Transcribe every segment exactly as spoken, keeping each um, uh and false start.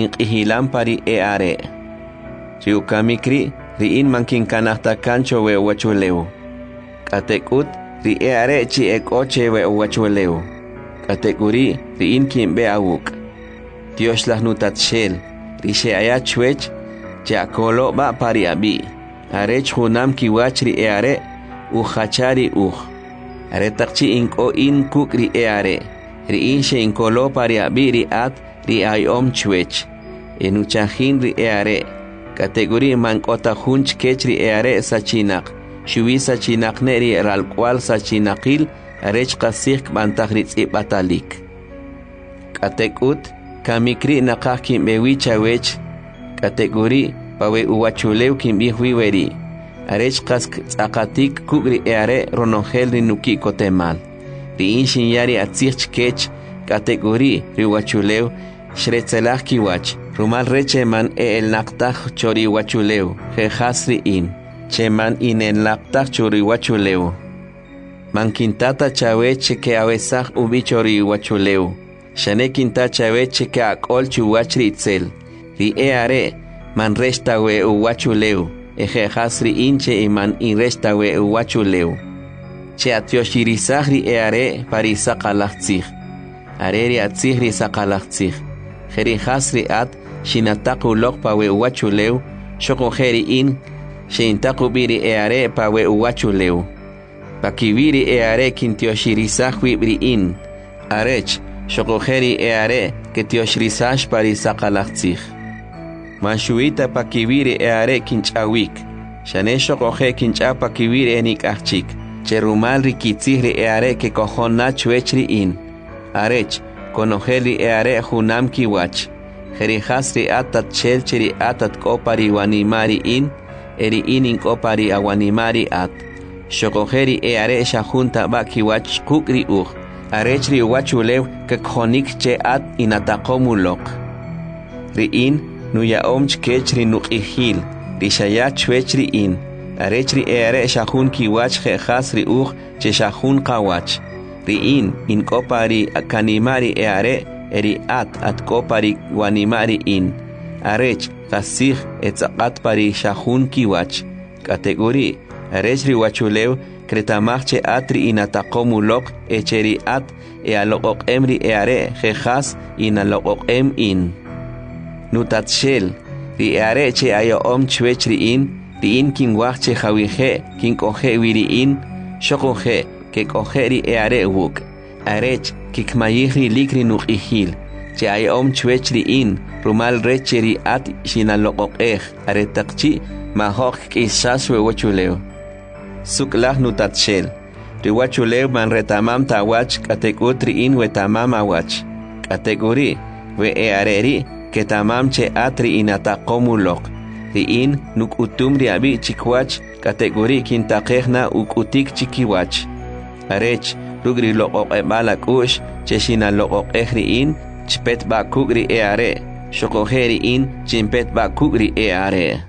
ihilan pari e are. Riukamikri riin mankin kanahta kancho we wachuleu. Katekut ri e are chi ek oche we wachuleu. Katekuri riin kimbe awuk. Dios las nutat shel. Rishe aya chwech jakolo ba pari abi. Arech hunam kiwach ri e are uchachari uch. Are takchi inko in kuk ri e are. Riin she inkolo pari abi ri at ri ayom chwech. Enuchahin ri e are. Kategori mankota hunch kech ri e are sachinak. Shuwi sachinak ne ri ral kwal sachinakil arech kasik bantag ri tzipatalik. Katekut kamikri nakah kimbewi chawech. Kategori pawe uwachuleu kimbi huiweri. Arech kask tsakatik kugri e are ronongel ri nuki kotemal. Ri inshin yari atzich kech kategori ri uwachuleu shretzelach kiwach. Rumal recheman e el naktaj chori wachuleu, jejasri in, cheman in el naktaj chori wachuleu. Mankintata chaweche ke awesaj ubi chori wachuleu, shane kinta chaweche ke akol chuwachri itzel, ri e are, man restawe u wachuleu, e jejasri inche iman in restawe u wachuleu. Che atioshirizajri e are parisaqalachtzij, areri atzijri saqalachtzij, jeri jasri at, Shinataku lok pawe uwachuleu, shokojeri in, shintaku biri e are pawe uwachuleu. Pakibiri e are kintioshirizash wibri in, arech, shokojeri e are ketioshirizash parisaqalachtzij. Manshuita pakibiri e are kinchawik, shane shokoje kincha pakibiri enik achik, cherumal rikitzihri e are ke kohona chuechri in, arech, konojeri e are hunam kiwach. Jerijasri atat chelcheri atat kopari wanimari in, eri inin kopari awanimari at. Shokojeri e are shahunta bakiwach kukri uch, arechri uwachulew kekhonik che at inatakomulok. Riin, nuya omch kechri nukihil, rishaya chwechri in, arechri e are shahun kiwach jejasri uch che shahun kawach. Riin, in kopari kanimari e are, eri at at kopari wanimari in. Arech, kasih etzakat pari shahun kiwach. Kategori, arech riwachuleu, kretamachche atri inatakomulok, echeri at, e alokok emri e are, jejas, inalokok em in. Nutatshel, ri e are che ayo om chwechri in, ri in kinwachche jawije, kinkoje wiri in, shokoje, ke kojeri e are wuk. Arech, kikmayihri likri nukihil, che ay om chwechri in, rumal recheri at shinalokokej, aretakchi, mahok kisaswe wachuleo. Suklach nutatshel, riwachuleo man retamam tawach, katekutri in wetamam awach. Kategori, we e areri, ketamam che atri inatakomulok. Ri in, nukutum riabi chikwach, kategori kintakejna ukutik chikiwach. Arech, Lugri lokok e balak ush, cheshina lokok ehri in, chpet ba kugri e are, shokojeri in, chimpet ba kugri e are.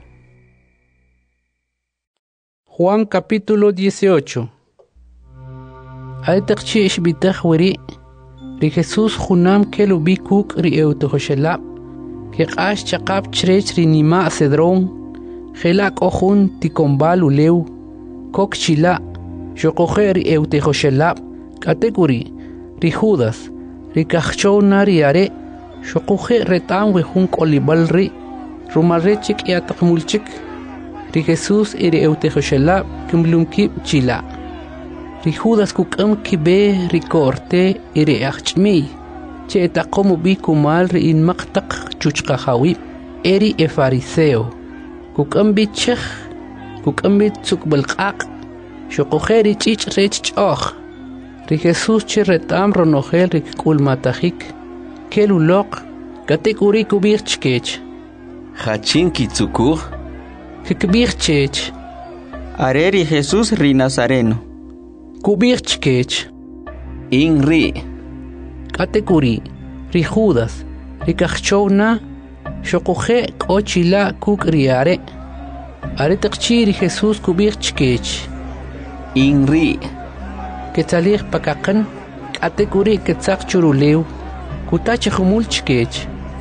Juan capítulo dieciocho. Aitakchi ishbitach weri, ri Jesús junam kelubi kuk ri eutohoshelab, kekash chakap chrech ri nima cedrón, gelak ojun tikombalu leu, kok chila, shokojeri eutohoshelab, Kategori, ri Judas, ri kachou nari are, shokuje retamwe junk olibalri, rumarechik y atakmulchik, ri Jesús iri eutejoshelab, kimlumkib chila. Ri Judas kukam kibe ri korte iri achmi, che etakomu bi kumal ri in maktak chuchkahawib, eri e fariseo. Kukam bi chech, kukam bi tsukbalkak, shokuje ri chich rech choch. Ri Jesús che retam ronogel ri kulmatajik, kelulok, kategori kubirchkech. Hachin kitsukur, kikbirchech. Areri Jesús ri Nazareno. Kubirchkech. Inri. Kategori, ri Judas, ri kachona, shokuje kochila kuk riare. Aretakchi ri Jesús kubirchkech. Inri. Ketzalir pakakan, kategori ketzak churuleu, kutache humulchkech.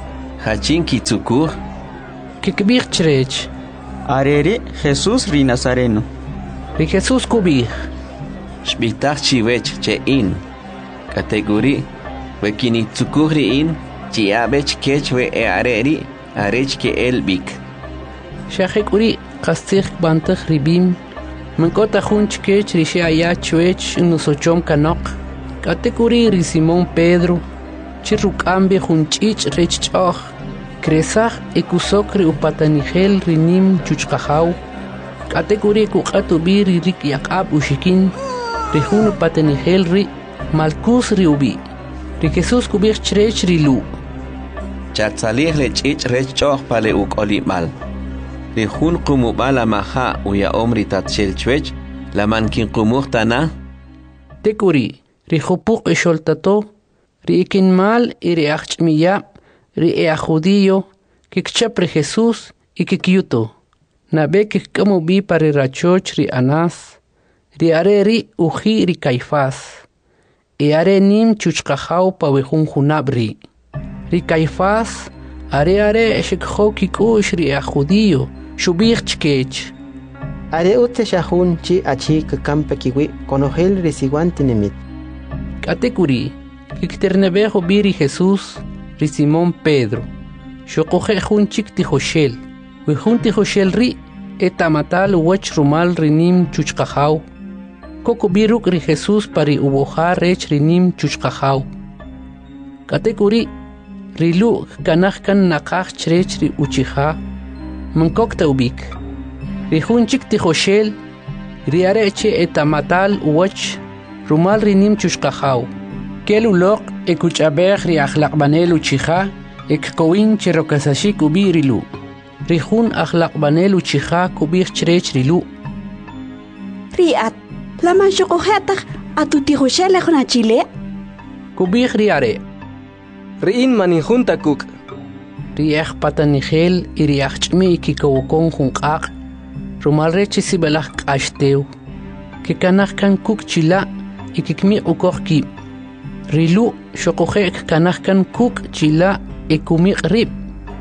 hachin kitzukur kikbih chrech Areri Jesús ri Nazareno. ri Jesús kubih shbitach chiwech che in kategori we kinitzukur ri in chiabech kech we eareri arech ke elbik shachik uri qastikh bantakh ribim mankota khunch kech ri shaya chwech nusochom kanok kategori ri Simón Pedro chirrukambe khunchich rechchog kresach ekusok ri upatanigel rinim chuchqajaw kategori kuqatu biri rik yaqab ushikin ri hun upatanigel ri malkus ri ubi ri Jesús kubich chrech ri lu chatsalih le chich rechchog pale ukolimal ri hun qumubala maha uya omri tatshel chwech la mankin qumuhtana tekuri ri khupuk esholtato ri ikin mal iri achmiya ri e judío kikchap ri Jesús y kikyuto nabe kikkamu bi pari rachoch ri Anás ri are ri uji ri Caifás e are nim chuchqajaw pa wejun junabri ri Caifás are are shikho kikush ri e judío shubich chkech are ute shahun chi achi kampe kiwi konogel risiguanti nemit katekuri kikternebejo biri Jesús ri Simón Pedro shokoje jun chik tijoshel we jun tijoshel ri etamatal wach rumal rinim chuchqajaw koko biruk ri Jesús pari uboja rech rinim chuchqajaw katekuri rilu kanaj kan naqaj chrech ri uchija mankok taubik ri jun chik tijoshel ri areche etamatal wach rumal rinim chuchqajaw kelu loq ekuchabej ri akhlaqbanel uchija ekkowin cherokasashik ubirilu rihun akhlaqbanel uchija kubij chrech rilu riat laman shokohetaj atutijoshele khona chile kubij riare riin manin junta kuk riaj patanigel iriaj chmi kikowokon junqaq rumal rechi sibelaj qashteu kikanaj kan kuk chila ikikmi ukoj ki rilu shokojek kanaj kan kuk chila ekumi rib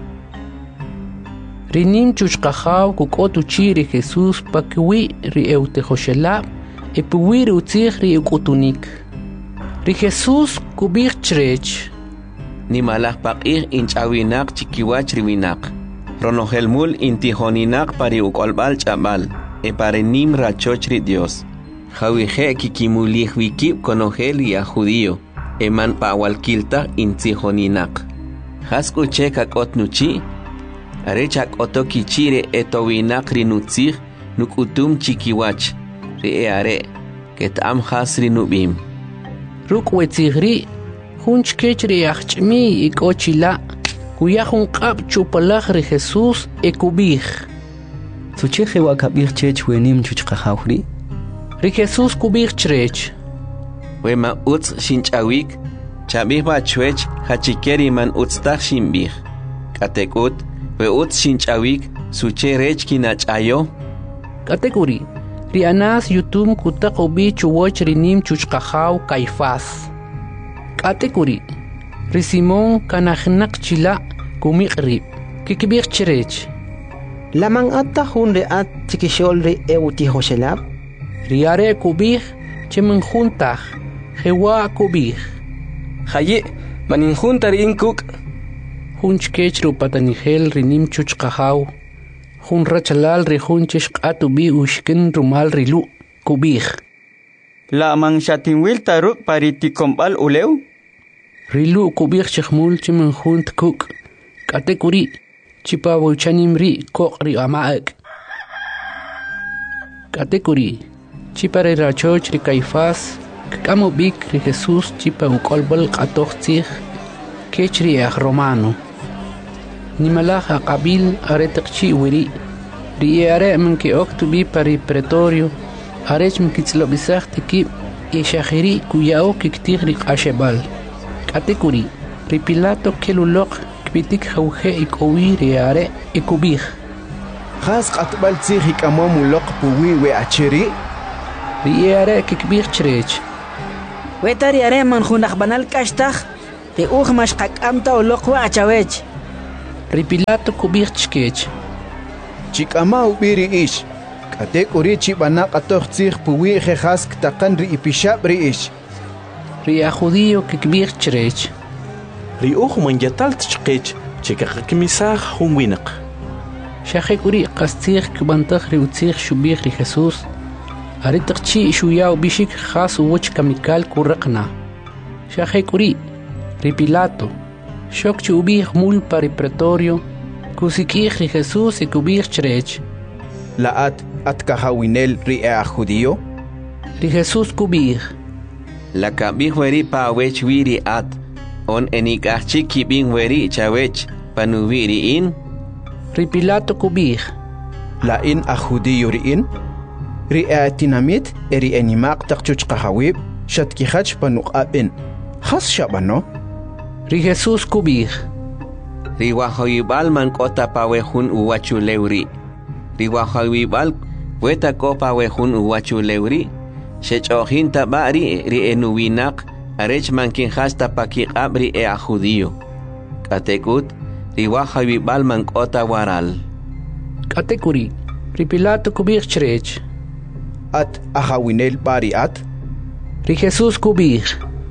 rinim chuchqajaw kukotu chiri Jesús pakwi ri eutejoshelab epuwi ri utzij ri ukutunik ri Jesús kubij chrech ni malaj paqij inchawinaq chikiwach riwinaq ronohelmul intijoninak pari ukolbal chabal e pare nim rachoch ri Dios jawije kikimulij wikib konogel ya judío eman pawalkilta intijoninak haskuche kakot nuchi arechak otoki chire etowinak rinutzij nukutum chikiwach ri eare ketam has rinubim ruk wetzigri hunch kechri achmi ikochila kuyahun qab chupalaj ri Jesús ekubij Sucheje wakabij chech wenim chuchqajawri ri Jesús kubij chrech wema utz shinchawik chabih ba chwech hachikeri man utztaj shimbih katekut we utz shinchawik suche rech kinachayo kategori ri Anás yutum kutaqo bi chuwoch rinim chuchqajaw Caifás kategori ri Simón kanajnaq chila kumiqrib kikbij chrech laman atta hun reat chikishol ri eutijoshelab ri are kubij chemen juntaj jewa kubij haye manin junta riin kuk hunch kech rupatanigel rinim chuchqajaw hun rachalal ri hunchish qatu bi ushkin rumal rilu kubij La man shatinwil taruk pariti kombal uleu rilu kubij chkhmul chemen junt kuk katekuri chipa bochanim ri koq ri amaak katekuri chipa ri rachoch ri Caifás kamo bik ri Jesús chipa ukolbal qatoxtzij kechri aj romano nimalaja qabil aretqchi wiri ri are min ke oktubi pari pretorio arech min kitzlobisach tiki e shahiri kuyao kiktij ri qashebal katekuri ri Pilato kelulok kbitik khawje ikowi ri are ikubij khas qatbal tsikh ikamom loq puwi we acheri ri are kikbij chrech wetari are man khunaq banal kashtaj te uj mashqak amta uloq wa achawech Ripilato kubich chkech. Chikama ubiri ish. Katek uri chibanak atoch tzich puwi jejask takan ri ipishab ri ish. Ri a judío kikbich chrech. Ri uch man yatal tchkech chikakakmisaj hunwinak. Shachek uri qastich kbantach ri utzich shubich ri Jesús. Aritak chi shuyao bishik khas uwch kamikal kuraqna. Shachek uri ri Pilato. Shok chi ubich mul pari pretorio. Kusikich ri Jesús y kubich chrech. Laat at kahawinel ri a judío. Ri Jesús kubich. La kabich weri pa wech wiri at. On enik achik kibing weri chawech panubiri in. Ri Pilato kubich. La in a judío ri in. Ri a tinamit eri enimak takchuch kahawib. Shat kihach panuk abin. Has shabano. Ri Jesús kubich. Ri wahoyibal man kota pawehun uwachu leuri. Ri wahoyibal weta ko pawehun uwachu leuri. Shechohin tabari ri enuwinak arech mankin hasta pakiqab ri e a judío. Katekut ri wahoyibal man kota waral. Katekuri. Ri Pilato kubich chrech. At ahawinel bari at. Ri Jesús kubich.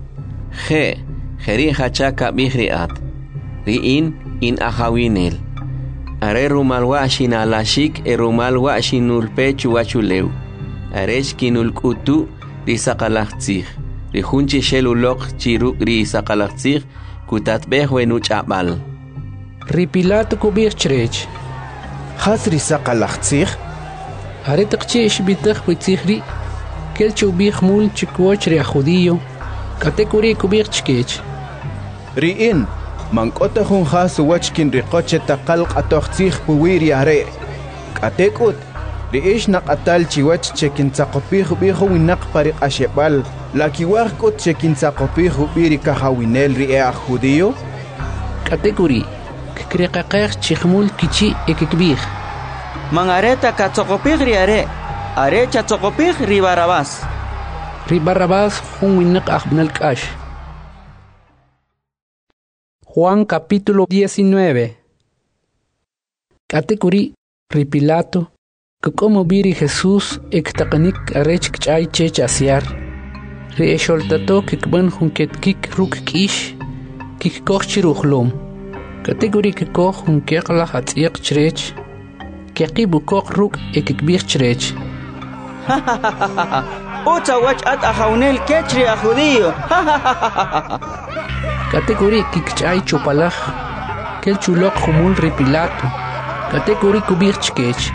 Je, jeri hachaka bihri at. Ri in in ahawinel. Are rumal washin alashik e rumal washin ulpechu wachuleu. Arech kinul kutu ri sakalachtzich. Ri hunchi shelulok chiruk ri sakalachtzich kutatbeh wenuch abal. Ri Pilato kubich chrech. Has ri sakalachtzich. Aritak chi ishbitach witzich kel chubich mul chikwoch ri a judío. Katekuri kubich chkech. Ri in. Mankota hun has wachkin ri qoche taqalq atochtzich puwiri are. Katekut. Ri ish naqatal chiwach chekin tsaqopih bihu winak pariq ashebal. La kiwar kot chekin tsaqopih biri kahawinel ri e a judío. Katekuri. Kikriqaqeq chikhmul kichi ekikbih. Mangareta katsokopih ri are. Are chatsokopih ri Barabás. Ri Barabás hun winak ahbnal kash. Juan capítulo diecinueve. Katekuri ri Pilato. Que como biri Jesús ektaqanik arech kchay chech asiar. Ri esholtato kikban junket kik ruk kish. Kik koch chiruchlom. Kategori kikoch junkek la hatziak chrech. Kekibu koch ruk ekikbir chrech. Uta wach at ahawnel kechri a judío. Kategori kikchay chupalaj. Kel chulok humul ri Pilato. Kategori kubir chkech.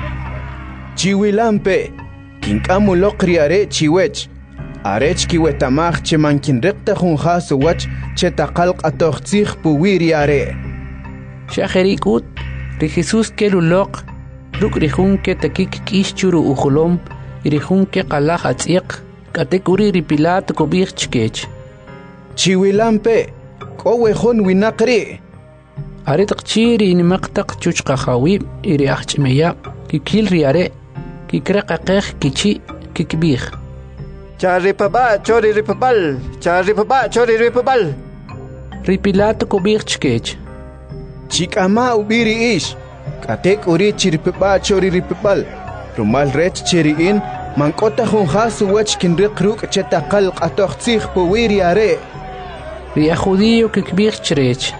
Chiwilampe, kinkamu lokri are chiwech. Arech kiwetamach che mankin rekta hun hasu wach che taqalq atochtzich puwiri are. Shaherikut, ri Jesús kelulok, ruk rihun ke takik kishchuru ujulom, rihun ke qalaj atziq, katekuri ri Pilato kubir chkech. Chiwilampe, kowe hun winakri. Aritaq chiri inimaqtaq chuchqahawib, iri achmeya, kikil ri are. Kikraqaqeq kichi kikbih. Charipaba chori ripabal. Charipaba chori ripabal. Ri Pilato kubih chkech. Chikama ubiri ish. Katek uri chiripaba chori ripabal. Rumal rech chiri in. Mankota hun hasu wach kinriq ruk chetaqal qatochtzich puwiri are. Ri a judío kikbih chrech.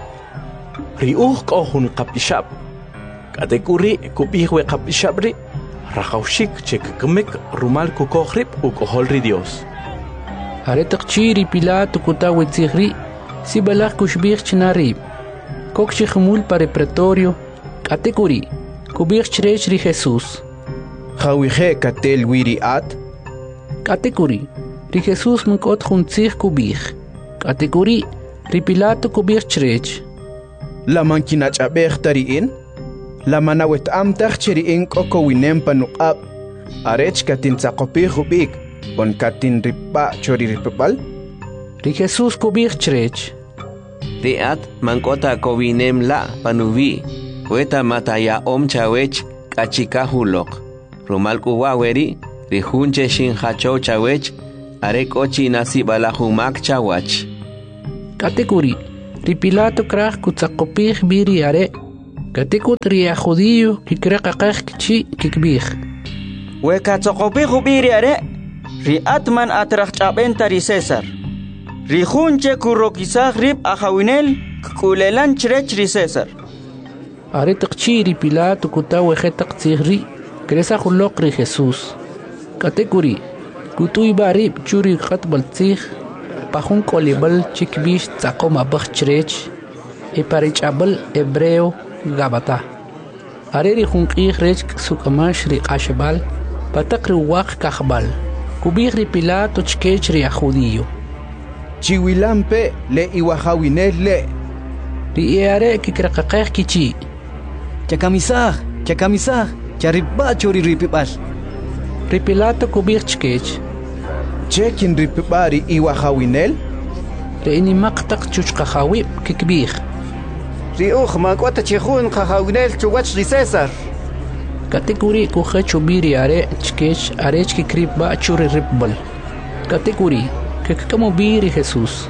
Ri uch kohun kapishab. Katek uri kubih we kapishabri. Rajaushik chekkemek rumal kukohrip ukoholri Dios. Aretak chiri Pilato kutawe tzihri, si balak kushbih chnarib. Kok chikhmul pare pretorio, katekuri, kubih chrech ri Jesús. Khawije katel wiri at. Katekuri, ri Jesús mkot juntzih kubih. Katekuri, ri Pilato kubih chrech. La mankinach abeh tariin. La manawet am tachiri in koko winem panuqab. Arech katin tsaqopih ubik. On katin ripa chori ripapal. Ri Jesús kubih chrech. Ri at mankota kowinem la panuvi. Weta mataya om chawech kachikahulok. Rumal kuwaweri ri hunche shin hacho chawech. Arek ochi nasi balahumak chawach. Katekuri, ri Pilato krach kutsaqopih biri are. Katikut ria judío kikraqaqaj kichi kikbih. Weka tsoqopij ubiri are. Ri atman atraq ch'abenta ri César. Ri junche kurokisaj rib ajawinel kulelan chrech ri César. Are taqchi ri Pilato kutawe jetaq tzigri. Kresa juloq ri Jesús. Katikuri kutuy barib churi khatbal tzig. Pajun kolibal chikbish tzaqoma baj chrech. E parichabal hebreo gabata. Are ri junqij rech sukamash ri qashbal. Patak ri waq kajbal. Kubir ri Pilato chkech ri judío. Chiwilampe le iwajawinel le. Ri eare kikraqaqej kichi. Chakamisaj, chakamisaj, charibacho ri ripibal. Ri Pilato kubir chkech. Chekin ripibari iwajawinel? Ri inimaqtaq chuchqajawib kikbih. Ri uj makwata chijun qajawinel chuwach ri César. Katikuri kuja chubiri are chkech are chkikrib ba churi ripbal. Katikuri kekamo biri Jesús.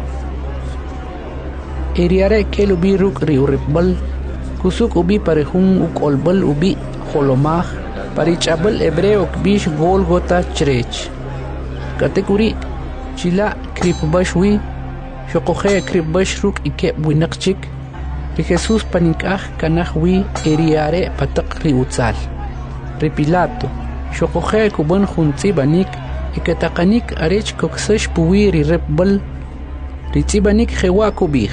Eri are kelu biruk ri uripbal. Kusuk ubi parejun uk olbal ubi holomaj. Parichabal hebreo kbish Golgota chrech. Katikuri chila kripbashwi. Shokoje kripbash ruk ikeb winakchik. Ri Jesús paninkaj kanajwi eriare patak ri utzal. Ri Pilato, shokoje kuban juntzibanik, iketakanik arech koksesh puwi ri repbal, ri tzibanik jewa kubij.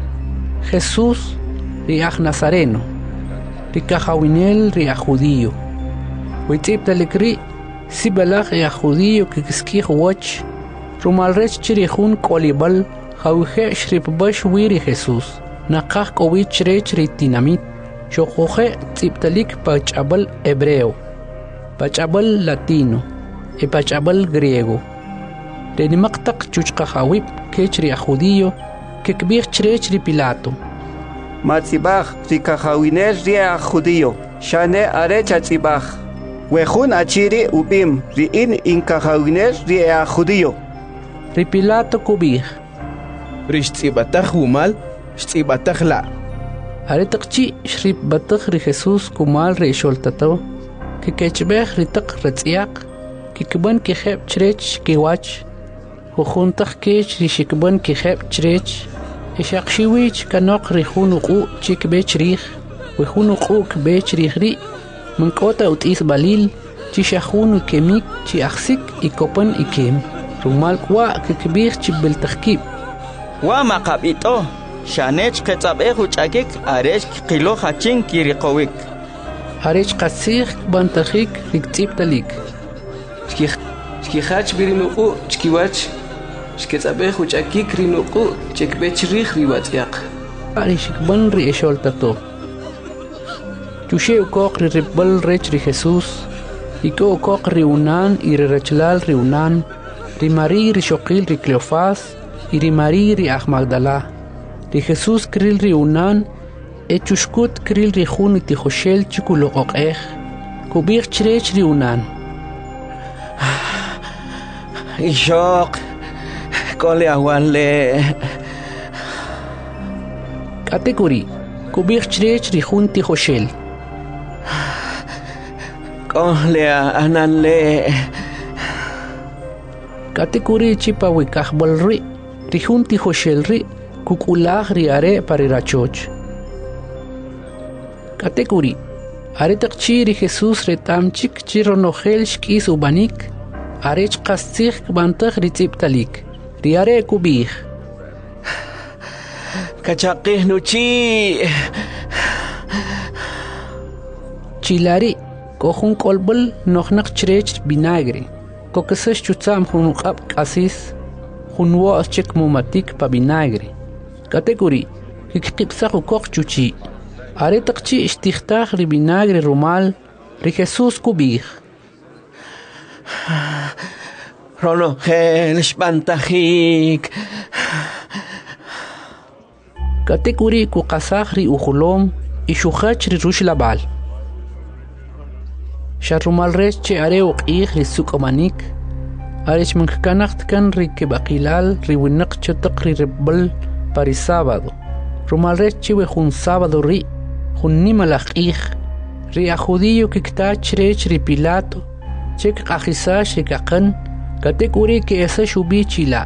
Jesús ri aj Nazareno, ri kajawinel ri aj judío. Witziptalik ri, sibalaj ri aj judío kikiskij wach, rumalrech chirihun kolibal, jawije shripbash wi ri Jesús. Naqaj kowich rech ri tinamit. Shokoje tziptalik pachabal hebreo. Pachabal latino. E pachabal griego. Renimaqtaq chuchqajawib kech ri judío. Kekbij chrech ri Pilato. Matzibaj ri kajawinel ri judío. Shane are chatzibaj. Wejun achiri ubim ri in inkajawinel ri judío. Ri Pilato kubij. Rish tzibataj umal. Shtibatajla. Aretaqchi shrip bataj ri Jesús kumal ri sholtato. Que kechbej ri taq retziaq. Que kban ki kheb chrech ki wach. Hujuntaj kech ri shikban ki kheb chrech. Ishaqshiwich kanok ri hunuqu chik bechrich. We hunuqu kbechrich ri. Mankota utis balil. Chi shahunu kemik chi aksik ikopan ikem. Rumal kwa kekbij chi beltajkib. Wa maqabito. Shanech ketzabej uchakik arech qilo hachin kiriqowik. Arech qatsij bantajik riktiptalik. Shkij shkijach birinuqu chkiwach. Shketzabej uchakik rinuqu chekbechrij riwatz'yaq. Arishikban ri esholtato. Chushe ukoq ri ripbal rech ri Jesús. Iko ukoq ri unan y ri rachlal ri unan. Ri Mari ri shoqil ri Cleofás y ri Mari ri aj Magdala. Ri Jesús kril ri unan, e chushkut kril ri jun iti joshel chikuloqoqej, kubij chrech ri unan. Ishok, kole awanle. Katekuri, kubij chrech ri jun ti joshel. Kole ananle. Katekuri chipa wikajbal ri, ri jun ti joshel ri, kukulaj ri are parirachoch. Katekuri, are taqchi ri Jesús retamchik chironojel shkis ubanik, arech qastzij kbantaj ri tziptalik, ri are kubij. Kachaqij nuchi. Chilari, kohun kolbal nojnak chrech vinagre, kokesesh chutzam junuqab kasis, junwo chek mumatik pa vinagre. Katekuri, kikipsaq ukoq chuchi. Are taqchi ishtiqtaj ri vinagre rumal, ri Jesús kubij. Ronojel shpantajik. Katekuri kuqasaj ri ujulom, ishujach ri rush labal. Sharumal rech che are uqij ri sukomanik. Arech mankkanaqt kan ri kebaqilal ri winaq chataq ri ribbal pari sábado. Rumal rech chiwe jun sábado ri. junni malaq'ij ri a judío kikta chirech ri Pilato chek qajisash ri kaqan katek uri ke esa shubi chila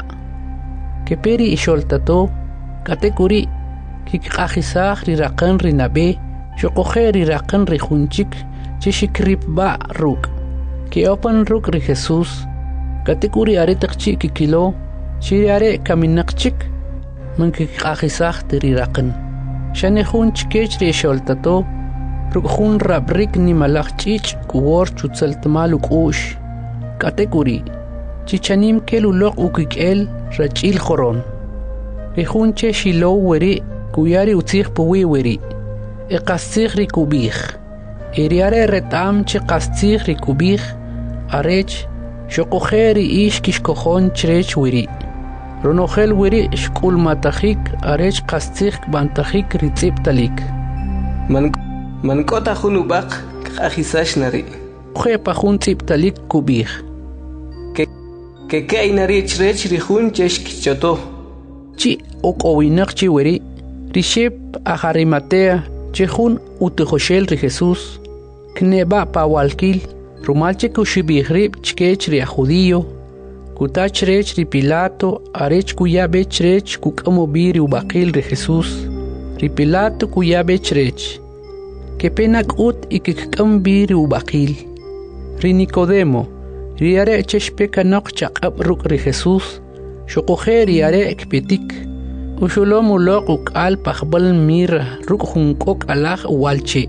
ke peri isholtato katek uri kikqajisaj ri raqan ri nabe shoqoje ri raqan ri junchik chishikrip ba ruk ke opan ruk ri Jesús katek uri are taqchi kikilo chiri are kaminaqchik man kikqajisaj ri raqan shane junch kech ri isholtato ruk jun rabrik ni malaq chich kuwor chutsaltmal ukush katek uri chichanim kelu loq ukikel rachil khoron ri junche shilo weri kuyari utzig puwi weri e qastig ri kubig eriare retam che qastig ri kubig arech shoqokheri ish kishkokhon chrech weri ronokhel weri shkul matahik arech qastig bantajik ri tsiptalik man man kota khunu baq qahisash nari khe pa khun tsiptalik kubig ke ke kainari chrech ri khun chesh kichoto chi oqowinaq chi weri rishep ajarimatea chejun utejoshel ri Jesús kneba pawalkil rumalche kushibigrib chkech ri judío kutachrech ri Pilato arech kuyabe chrech kukamo biri ubaqil ri Jesús ri Pilato kuyabe chrech kepenak ut ikikam biri ubaqil ri Nicodemo ri are cheshpeka noqchaq abruk ri Jesús shoqojer are ekpetik ushulom uloq ukal paqbal mir ruk junkok alaj walche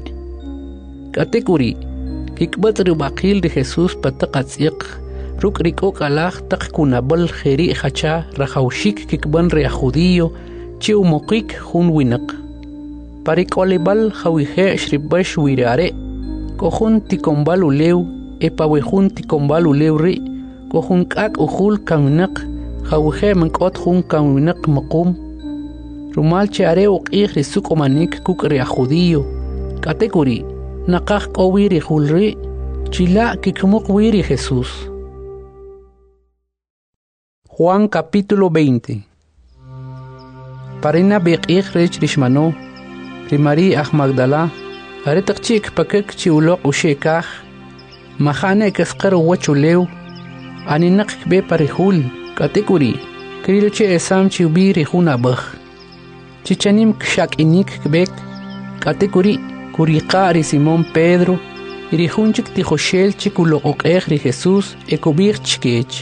katekuri kikbat rubaqil de Jesús pataqatsiq ruk rikok alaj taq kunabal kheri khacha rahawshik kikban re judío chi umoqik jun winaq parikolibal khawije shribash wirare kohun tikombal ulew epawejun tikombal ulew ri kohun kak ujul kaminaq khawije mankot jun kaminaq maqum rumal che are uqih ri sukomanik kuk ri judío katekuri naqaj qowiri julri chila kikmuq wiri Jesús. Juan capítulo veinte. Parina beqih rech rishmano ri Mari aj Magdala are taqchik pakek chi uloq ushekaj mahane kasqar wachulew aninaq be parihul katekuri krilche esam chi ubiri junabaj chichanim kshak inik kbek katekuri kuriqa Simón Pedro iri junchik tijoshel chikulo oqej ri Jesús ekobir chkech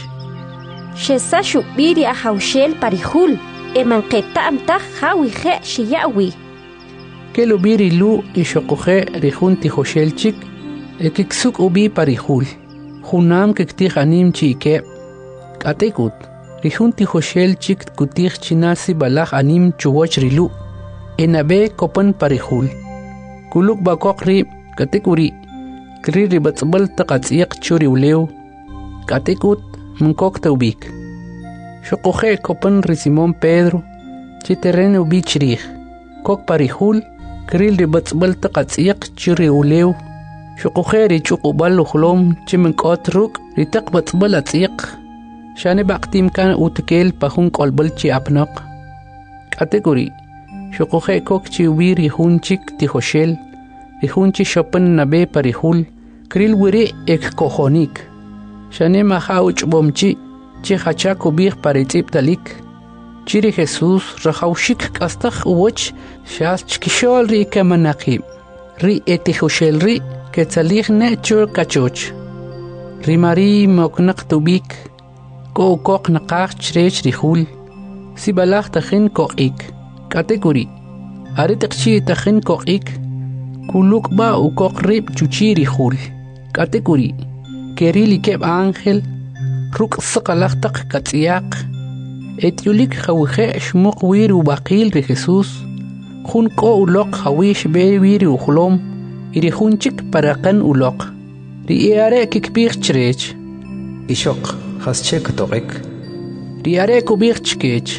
shesa shubiri a haushel parihul emanqeta amtaj hawije shiyawi kelo biri lu ishoqoje ri jun tijoshel chik ekiksuk ubi parihul junam kektij anim chike katekut ri jun tijoshel chik kutij chinasi balaj anim chuwoch rilu enabe kopan parihul kuluk bakok ri katekuri kri ri batsbal taqatsiq churi ulew katekut munkok tawbik shoqoje kopan ri Simón Pedro chi terreno bichrij kok parihul kri ri batsbal taqatsiq churi ulew shoqoje ri chuqubal ukhlom chi munkot ruk ri taq batsbal atsiq shane baqtim kan utkel pahun kolbal chi apnaq katekuri shoqoje kok chi wiri hunchik tijoshel ri hunchi shopan nabe parihul kril wiri ek kohonik shane maha uchbomchi chi hacha kubih paritip talik chiri Jesús rahawshik kastakh uwach shas chkishol ri kamanaqib ri etijoshel ri ketzalig ne chur kachoch ri Mari moknaq tubik ko kok naqach chrech ri hul sibalach takhin koqik katekuri are taqchi takhin koqik kuluk ba ukok rib chuchiri hul katekuri kerili keb ángel ruk saqalaq taq katsiaq etyulik khawje shmuq wir ubaqil ri Jesús jun ko uloq hawish be wir ukhlom iri junchik paraqan uloq ri are kikbir chrech ishok haschek toqek ri are kubir chkech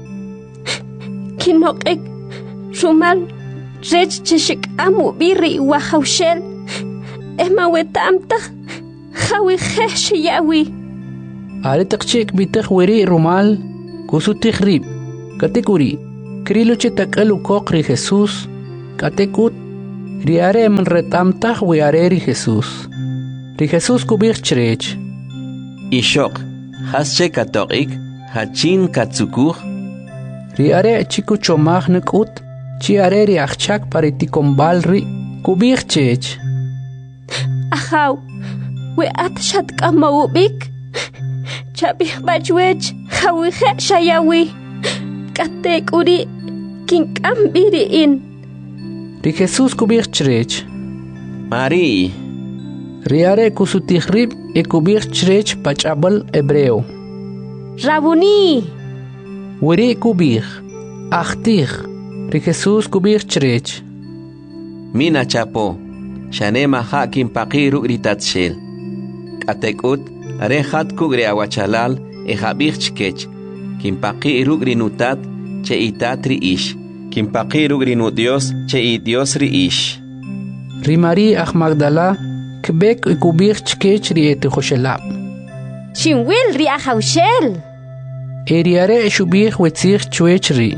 kinoqek shumal rech chishik amu biri wa hawshel ema wetamta khawi khesh yawi are taqchik bitakh weri rumal kusu tikhrib katekuri krilo che takalu koqri Jesús katekut Riare man retamtah wiare ri Jesús. Ri Jesús kubir chrech. Ishok, hasche katorik, hachin katsukur. Riare chiku chomach nekut, chiare ri achchak pariticombal ri kubir chech. Ahaw, we atshat kamawubik. Chabih bajwej, hawihe shayawi. Katek uri, kinkam biriin. Ri Jesús kubir chrech. Mari. Riare kusutihrib e kubir chrech pachabal hebreo. Rabuni. Wiri kubir. Achtir. Ri Jesús kubir chrech. Mina chapo. Shane maha kimpaqiru gritatshel. Katekut arehat kugri awachalal e habir chkech. Kimpaqiru grinutat che itatri ish. Kimpaqiru grinu Dios che i Dios ri ish. Rimari ach Magdala kbek e kubir chkech ri et khoshelab. Shinwil ri ahawshel. Eriare shubir wetzir chwech ri.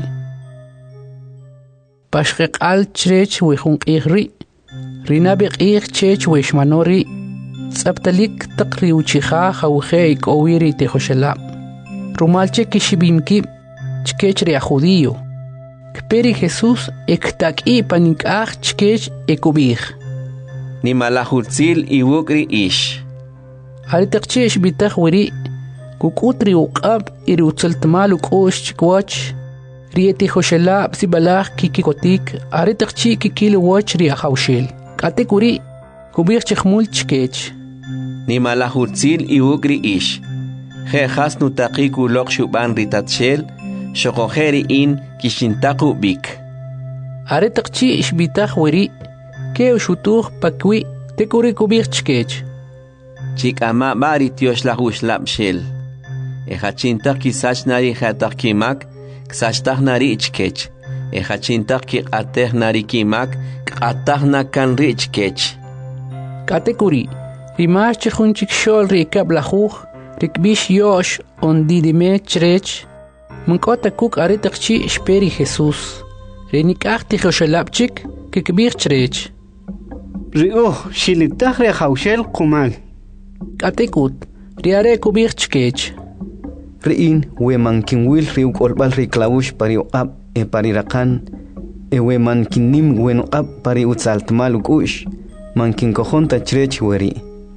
Pashqeq al chrech wechun qihri. Rinabiq ich chech weshmanori. Tsabtalik taqri uchiha khawkhe ikowiri te khoshelab. Rumalche kishibimki chkech ri judío. Kperi Jesús ektak'i panik'aj chkech ekubij. Ni malahutzil iwukri ish. Haritaqchi ishbitaj wiri. Kukutri uqab iri utzaltmal uqosh chikwach. Rieti khoshelab sibalaj kikikotik. Haritaqchi kikil wach ri ahawshel. Katek wiri kubij chkhmul chkech. Ni malahutzil iwukri ish. He hasnu taqiku lokshuban ritatshel. Shokoheri in kishintaku bik. Haritaqchi ishbitaj wiri. Ke ushutuj pakwi tekuri kubij chkech. Chikama bari tiosh la huslab shel. Ejachintak kisach nari hatak kimak, ksachtak nari ichkech. Ejachintak ki ateh nari kimak, atah na kan ri ichkech. Katekuri, rimash chihunchik shol ri kablahuj, rikbish yosh on didime chrech. Munkota kuk aritakchi ishperi Jesús. Renikachti joshelabchik, kikbir chrech. Rio, shilitach re haushel kumal. Katekut, riare kubir chkech. Riin we mankinwil riu kolbal ri klaush pari uqab e pari rakan e we mankinim wen uqab pari utsaltmal ukush mankin kojonta chrech weri.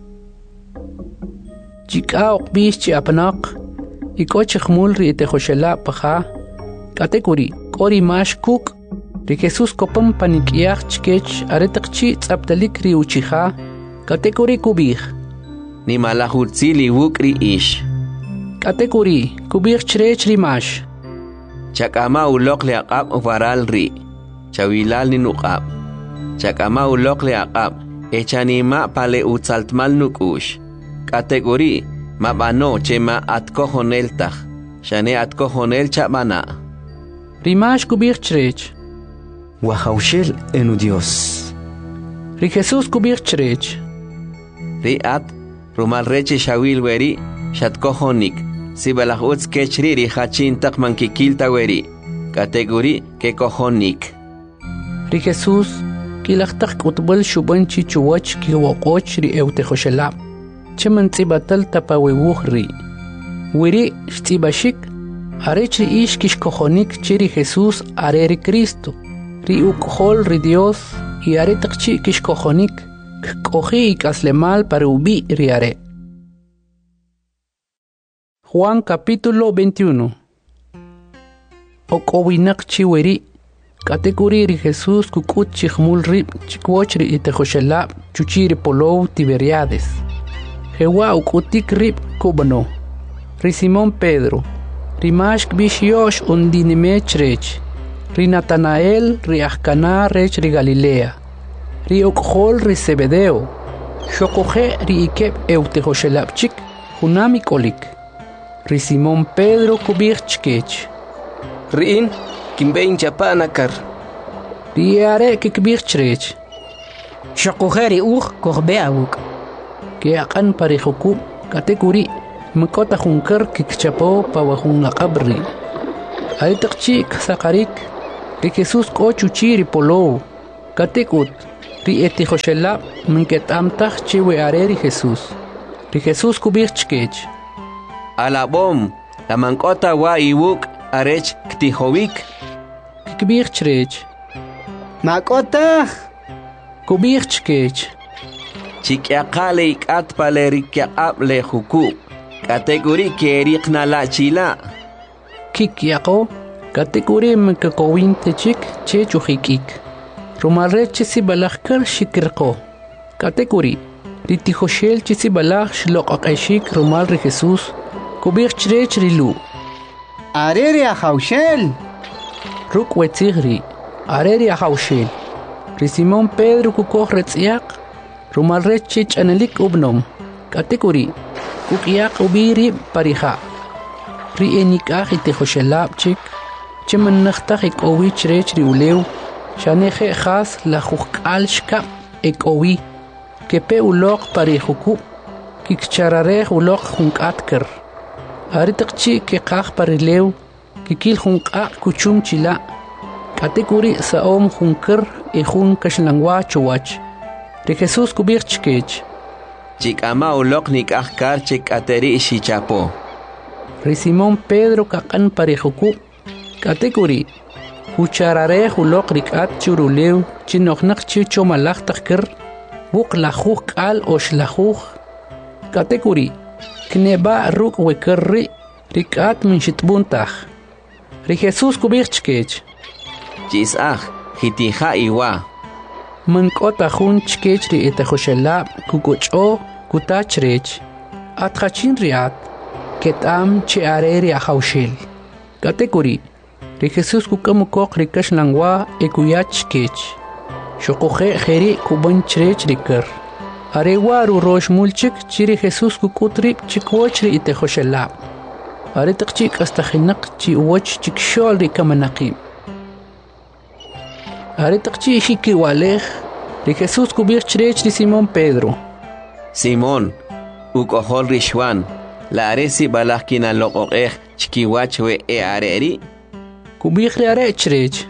Chika uqbish chi apnaq ikoch khmul ri te khoshela paha katekuri kori mash kuk ri Jesús kopam panikiach chkech aretaqchi tsaptalik ri uchiha katekuri kubih. Ni malahutzili wukri ish. Katekuri, kubir chrech rimash. Chakama ulok le aqab ufaral ri. Chawilal ni nuqab. Chakama ulok le aqab. Echanima pale utsaltmal nukush. Katekuri, mabano chema atkohonel tach. Shane atkohonel chabana. Rimash kubir chrech. Wahaushel enu Dios. Ri Jesús kubir chrech. Ri at rumal reche shawil weri shatkohonik. Sibalaj utz kechri ri hachin takman kikilta weri. Kategori ke kohonik. Ri Jesús kilachtak utbal shubanchi chuwach ki waqoch ri eute khoshelab. Cheman tsibatal tapawewuh ri. Weri shtibashik arech ri ish kish kohonik chiri Jesús are ri Cristo. Ri ukhol ri Dios y are takchi kish kohonik. Kohi ikaslemal para ubi riare. Juan capítulo veintiuno. Okowinak chiweri. Katekuri ri Jesús kukut chikhmul rib chikwochri itehoshelab chuchiri polou Tiberiades. Jewa ukutik rib kubano. Ri Simón Pedro. Ri mashk bish yosh undinime chrech. Ri Natanael ri Ahkana rech ri Galilea. Ri okhol ri Zebedeo. Shokoje ri ikeb eutehoshelabchik hunami kolik. Ri Simón Pedro kubir chkech. Riin kimbein chapanakar. Ri are kikbir chrech. Shokoje ri uj kohbeawuk. Ke akan parihukub katekuri mkota hunkar kikchapo pawahun laqabri. Aitakchi sakarik ri Jesús ko chuchiri polou. Katekut ri eti Joshela minketamtaj chi weare ri Jesús. Ri Jesús kubich chkech. Alabom, la mankota wa iwuk arech ktihowik. Kibich chrech. Makota. Kubich chkech. Chikyaqale ikat palerikyaqab le huku. Kategori kerikna la chila. Kikyaqo. Kategori mkakowin techik che chujikik. Rumalre chisi balach kar shikirko. Kategori. Riti Joshel chisi balach shlok akashik rumal ri Jesús. Kubich chrech rilu. Areri a Joshel. Ruk wetzigri. Areri a Joshel. Ri Simón Pedro kukoh retziak. Rumal rechich anelik ubnom. Kategori. Kukiak ubiri pariha. Ri enikah iti Joshelab chik. Chiman nakhtak ik owi chrech ri uleu. Shaneje khas la jukal shkap ek owi. Kepe ulok parihuku. Kikcharare ulok junkatkar. Aritakchi ke kah parileu. Kikil junka kuchum chila. Kategori saom junkar e jun kashlangwa chowach. Ri Jesús kubich chkech. Chikama ulok nikah kar chik ateri shichapo. Ri Simón Pedro kakan parihuku. Kategori. Hucharare hulok rikat churuleu chinoknak chicho malak takir. Buk lahuk al osh lahuk. Kategori. Kneba ruk wekerri rikat min shitbuntach. Ri Jesús kubich chkech. Chisach hitija iwa. Mankota jun chkech ri ete Joshela kukocho kutachrech. Atchachin riat. Ketam che areri a Joshel. Kategori. Ri Jesús kukamukok rikash langwa ekuyach kech. Shokoje jeri kuban chrech rikar. Arewa ru rosh mulchik chiri Jesús kukutri chikwochri ite Joshela. Are takchik hasta khinak chi woch chik shol rikamanaqim. Are takchi shiki walej. Ri Jesús kubich chrech ri Simón Pedro. Simón, ukohol rishwan. La aresi balakina loqoqej chikiwach we e areri. Kubich ri are chrech.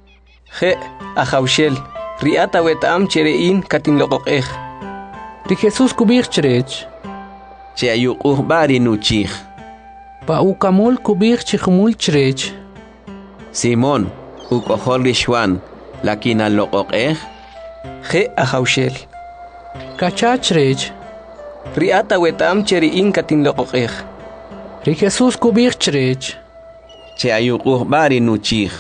Je a Joshel. Riata wetam cherein katin loqoqej. Ri Jesús kubich chrech. Che ayukuh bari nuchich. Pa ukamul kubich chikhmul chrech. Simón, ukohol rishwan. Lakina loqoqej. Je a Joshel. Kacha chrech. Riata wetam cherein katin loqoqej. Ri Jesús kubich chrech. Che ayukuh bari nuchich.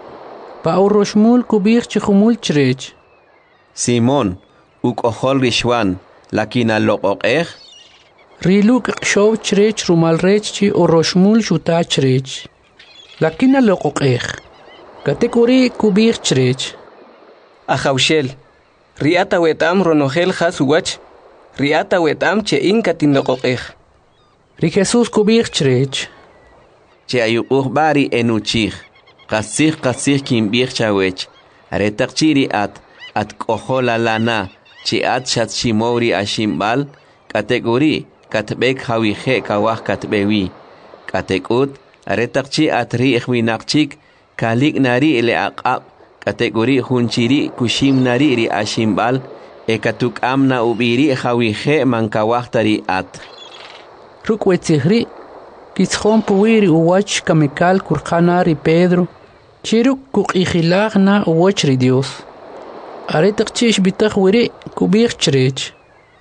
Pa uroshmul kubich chikhmul chrech. Simón, ukohol rishwan. Lakina loqoqej. Riluk show chrech rumal rech chi uroshmul shuta chrech. Lakina loqoqej. Kategori kubich chrech. A Joshel. Riata wetam ronogel has wach. Riata wetam chein katin loqoqej. Ri Jesús kubich chrech. Che ayukuh bari enuchich. Qasih qasih kimbich chawech. Aretak chiri at. At kohola lana. Chi at shat shimori ashimbal. Kategori. Katbek hawije kawah katbewi. Katekut. Aretak chi at ri ikhwinakchik. Kalik nari ile aqab. Kategori hunchiri kushim nari ri ashimbal. Ekatuk amna ubiri hawije mankawah tari at. Rukwetsihri. Kitzhon puwiri uwach kamikal kurkhana ri Pedro. Chiruk kuk ikhilagna uwach ri Dios. Aretak chish bitach wiri kubich chrech.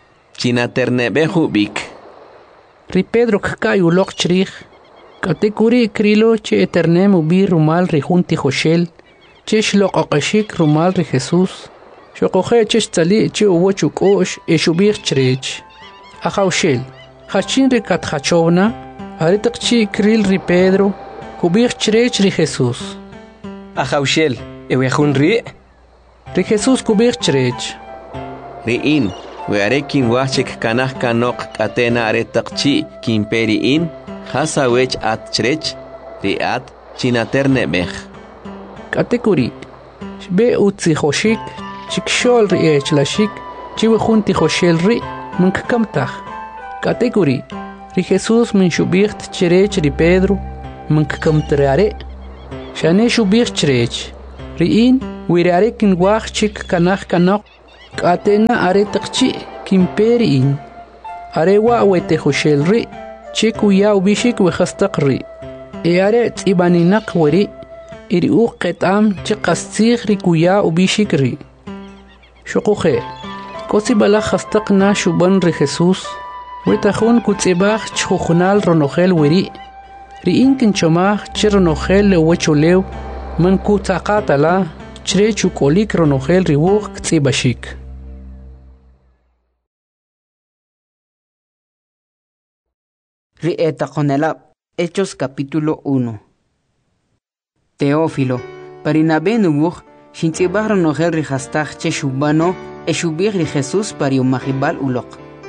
Chinaternebe bik. Ri Pedro kkai ulok chrich. Kategori krilo che eternem ubi rumal ri junti Joshel. Che shlok akashik rumal ri Jesús. Shokoje che tzali che uwach ukosh e shubich chrech. A Joshel. Hachin ri katchachovna. Aretak chi kril ri Pedro. Kubich chrech ri Jesús. A Joshel. Ewejun ri. Ri Jesús kubich chrech. Riin. Wearekin wachik kanah kanok katena aretak chi kimperiin. Hasawech at chrech. Riat chinaternebech. Kategori. Shbe utzi Joshik. Chikshol ri ech lashik. Chiwe junti Joshel ri. Munkakamtach. Kategori. Ri Jesús min shubicht chrech ri Pedro. Munkakamtrare. Shane shubich chrech. Riin. Wirarekin wach chik kanah kanok. Katena are takchi kimperin. Are wa wete hoshelri. Chiku ya ubishik we khastaqri. E are tibaninak wari. Iri u qetam chiqastigri kuya ubishikri. Shukuhe. Kosi bala khastaqna shuban ri Jesus. Wetahun kutsibah chukhnal ronogel wari. Ri inkin chomah chironogel wecholew. Man kutaqatala. Chre chukolik ronogel riwuq ksibashik. Rieta Conelab, Hechos capítulo uno. Teófilo, Parinabe nubuj, Shintibar ronogel rihastach che shubano, eshubir ri Jesús pari umahibal ulok.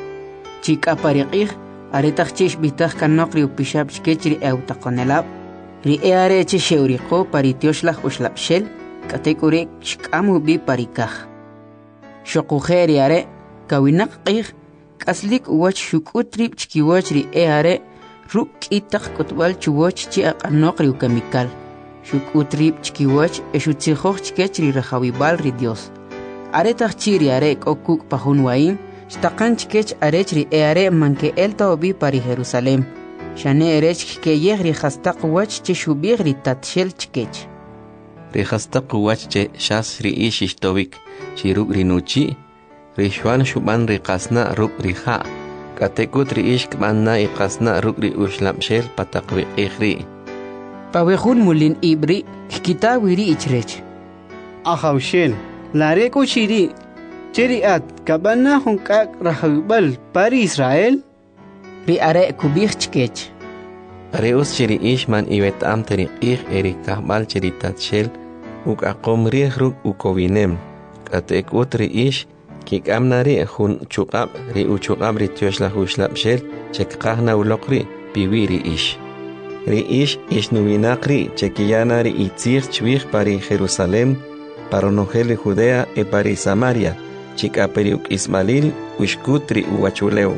Chika pariqih, aretach chesh bitach kanokri upishab chkechri euta Conelab, ri eare che sheuriko pari tioshlach ushlapshel, katekure shkamu bi parikach. Shokujeri are, kawinak qih, kaslik uwach shukutrip chkiwach ri eare, ruk itach kutbal chuwach chi aqanokri ukamikal. Shukutrip chkiwach eshutsijoch chkechri rajawibal ri Dios. Aretach chiri are kokuk pahun wain, shtaqan chkech arech ri eare manke elta obi pari Jerusalem. Shane erech ke yegri khastaq wach chi shubig ri tatshel chkech. Rihastaq wachche shas ri ishishtovik chiruk rinuchi rishwan shuban riqasna ruk riha katekut ri ishk manna iqasna ruk ri ushlapshel pataqwi ikhri Pawehun mulin ibri kita wiri ichrech Ahawshel lare ko chiri chiriat kabana hunkak rahawbal pari Israel ri are kubich chkech Reus chiri ishman iwet am teri ich eri kahbal chiri tatshel uk akom rih ruk ukowinem katek utri ish kik amnari hun chukab ri uchukab ri tyoshla hushlap shel chek kahna ulokri piwiri ish ri ish ish nuvinakri chekiyana ri itzir chwich pari Jerusalem paronogeli Judea e pari Samaria chik aperi uk Ismail ushkutri uwachuleu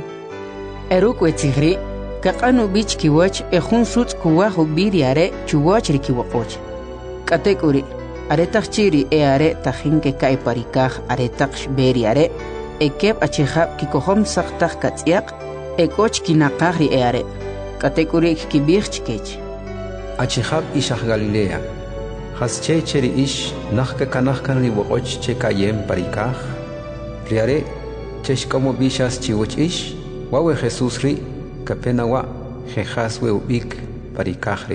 Eruk wetzigri Kakanu bich kiwach ejun suts kuwahu biriare chuwach rikiwakoch. Katekuri, aretach chiri e are tajinke kai parikaj aretach beriare, ekeb achihab kikohom saktach katsiak, ekoch kinakari e are. Katekuri kibich chkech. Achihab ishach Galilea. Hasche cheri ish nachka kanachkan riwakoch che kayem parikaj. Riare, cheshkomo bishas chiwach ish, wawe Jesus ri. Kapenawa jejas we ubik parikajri.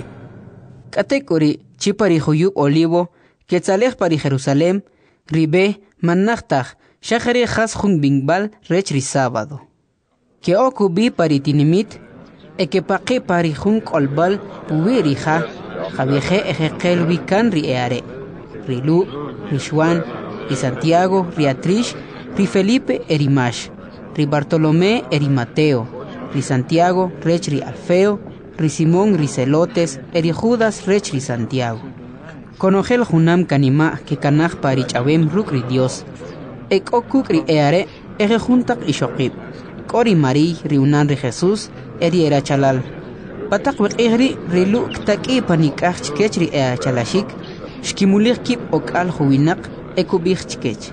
Katekuri chipari huyub olivo ketzalej pari Jerusalem ribe manachtaj shachari jas jun bingbal rechri sábado. Que okubi pari tinimit e que paqi pari jun kolbal puwirija javiege ejekel wikan ri eare. Rilu, Rishwan, ri Santiago, ri Atrish, ri Felipe erimash, ri Bartolomé eri Mateo. Ri Santiago, rechri Alfeo, ri Simón, ri Celotes, eri Judas, rechri Santiago. Conogel junam kanima que kanaj pari chabem ruk ri Dios. Ek okuk ri eare, ege juntak ishokib. Kori Mari, ri unan ri Jesús, eri era chalal. Patak wek egri, ri lu ktaki panikach chkech ri ea chalashik, shkimulik kip ok al huwinak, ekubich chkech.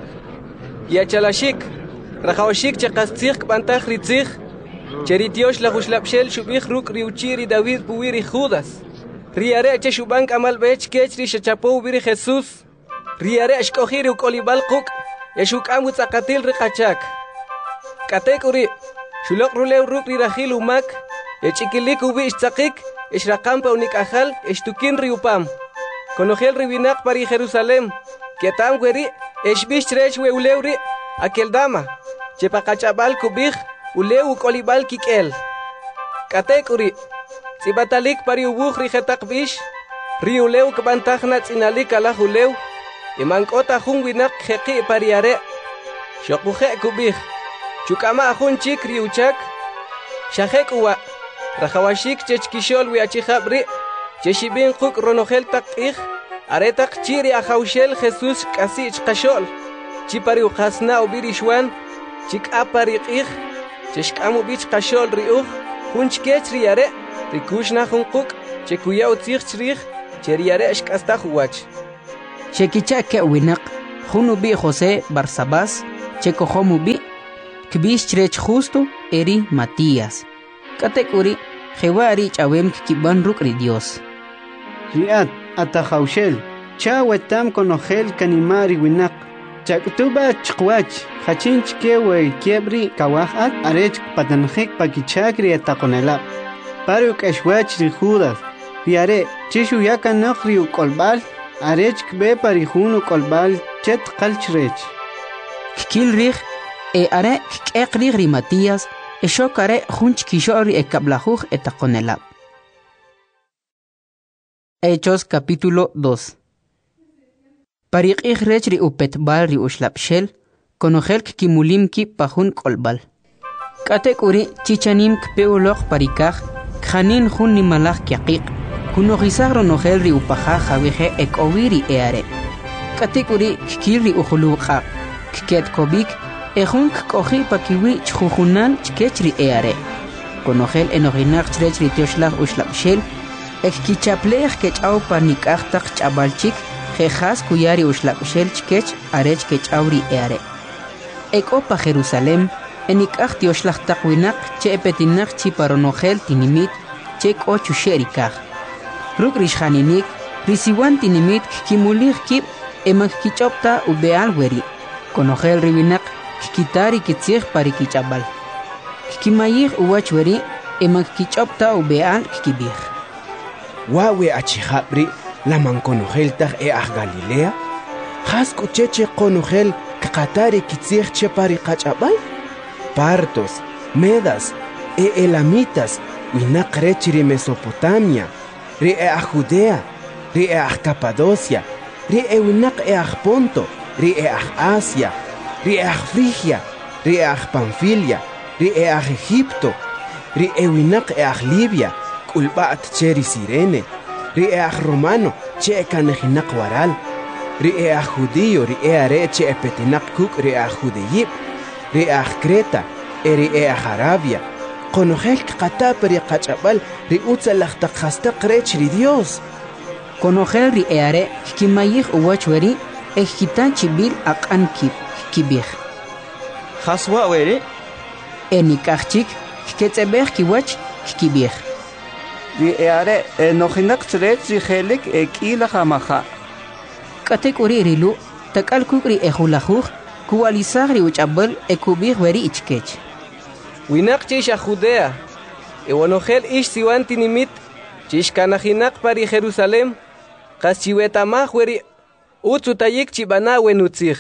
Ya chalashik, rajawashik chakastik pantach ri tzich, Cheritios la huslapshel shubich ruk riuchiri David puwiri Judas. Riare che shubank amal bech kechri shachapo ubiri Jesús. Riare ashkohiri ukolibal kuk. Yeshuk amut akatil rikachak. Katekuri. Shulok rulew ruk rirahil umak. Echikilik ubi ishtakik. Ishrakampa unik ajal. Eshtukin riupam. Konogel ribinak pari Jerusalem. Ketam gweri. Eshbish trech we ulewri. Akel dama. Chepakachabal kubich. Uleu kolibal kikel. Katekuri. Sibatalik pari ubuh rihetak bish. Ri uleu kebantakna tsinalik ala uleu. Imangkota hung winak heki pariare. Shokuhe kubih. Chukama ahun chik riuchak. Shahek uwa. Rahawashik chechkishol wiachihabri. Cheshibin kuk ronogel tak ich. Aretak chiri ahaushel Jesus kasi ichkashol. Chipari ukhasna ubirishwan. Chik apari ich. Cheshkamu bich kashol riuh, hunch kech riare, rikushna hunkuk, chekuya utzich chrich, cheriare eshkasta huwach. Shekicha ke winak, hunu bi José Barsabás, chekohomu bi kbish chrech justo eri Matías katek uri jewari chawem kiban ruk ri Dios riat atahaushel chawetam konogel kanimari winak chaktuba chqwach hachinch kewe kiebri kawahat arech patanjik pakichakri atakonela paruk ashwach ri Judas riare chishu yakanok ri kolbal arech kbe parihunu kolbal chet qalchrech kil rih e are kekri ri Matías e shokare junch kishori e kablajuj etakonela. Hechos capítulo dos. Pariqih rechri upetbal ri ushlapshel konogel kimulim ki pahun kolbal katek uri chichanim kpeulok parikaj khanin hun ni malaj kyaqiq kunogisag ronogel ri upaja jaweje ekowiri eare katek uri kiri uhuluqa ket kobik ejun koji pakiwi chjujunan chkechri eare konogel enoginaq chrechri tioshlag ushlapshel ekkichaplej kechaw panikaj taq chabalchik Jejas kuyari ushlapshel chkech arech kechawri eare. Eko pa Jerusalem, enikach tioshlach takwinak che epetinak chi paronogel tinimit che ocho sherikach. Ruk rishaninik, risiwan tinimit kimulich kip emak kichopta ubeal weri. Konogel ribinak kikitari kitzich parikichabal. Kimayich uwach weri emak kichopta ubeal kikibich. Wawe achijabri laman konogel tag e ag Galilea? Has kucheche konogel kakatari kitzich che pari kachabal? Partos, Medas, e Elamitas, winak rechiri Mesopotamia, ri e ag Judea, ri e ag Capadocia, ri e winak e ag Ponto, ri e ag Asia, ri e ag Frigia, ri e ag Panfilia, ri e ag Egipto, ri e winak e ag Libia, kulbaat cheri Sirene, ri e ag Romano, che kanejinak waral, ri e ag Judío, ri e are che epetinak kuk ri ag Judeyip, ri ag Creta, ri e ag Arabia, konogel kata peri kachabal, ri utzalach takhasta krech ri Dios. Konogel ri e are kimayich uwachweri, ejitan chibil akan kip, kibich. Haswa weri? Enikachik, ketzebech kiwach, kibich. Ri e are enojinak trech ri helik e kila hamaha. Katek uri rilu, takal kukri e hulajuj, kuwalizagri uchabel e kubich weri ichkech. Winak chisha Judea, e wanogel ish siwan tinimit, chish kanajinak pari Jerusalem, kas chiwetamaj weri utzutayik chibana wenutzig.